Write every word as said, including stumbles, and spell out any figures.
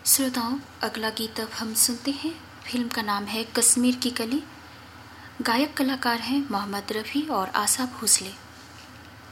श्रोताओं, अगला गीत अब हम सुनते हैं। फिल्म का नाम है कश्मीर की कली। गायक कलाकार हैं मोहम्मद रफ़ी और आशा भोसले।